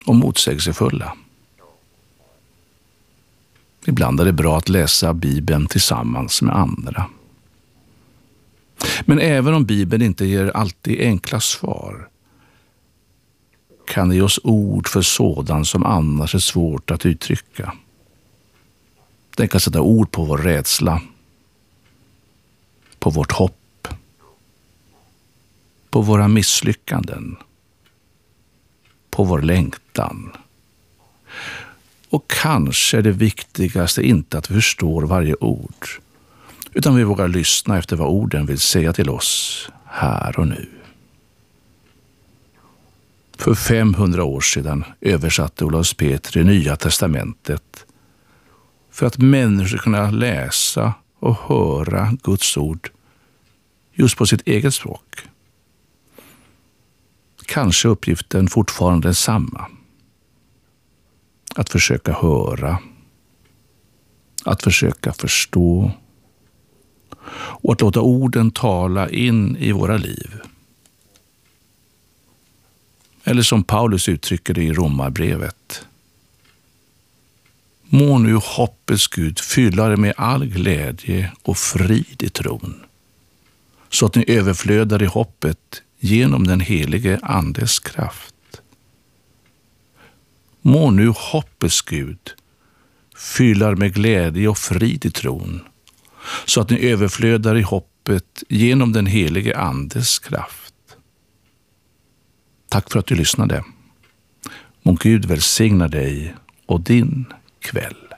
och motsägelsefulla. Ibland är det bra att läsa Bibeln tillsammans med andra. Men även om Bibeln inte ger alltid enkla svar, kan det ge oss ord för sådant som annars är svårt att uttrycka. Den kan sätta ord på vår rädsla, på vårt hopp, på våra misslyckanden, på vår längtan. Och kanske är det viktigaste inte att vi förstår varje ord, utan vi vågar lyssna efter vad orden vill säga till oss här och nu. För 500 år sedan översatte Olaus Petri Nya testamentet för att människor ska kunna läsa och höra Guds ord just på sitt eget språk. Kanske uppgiften fortfarande är samma. Att försöka höra, att försöka förstå och att låta orden tala in i våra liv. Eller som Paulus uttrycker det i Romarbrevet: må nu hoppets Gud fylla er med all glädje och frid i tron, så att ni överflödar i hoppet genom den helige Andes kraft. Må nu hoppets Gud fylla er med glädje och frid i tron, så att ni överflödar i hoppet genom den helige Andes kraft. Tack för att du lyssnade. Må Gud välsigna dig och din kväll.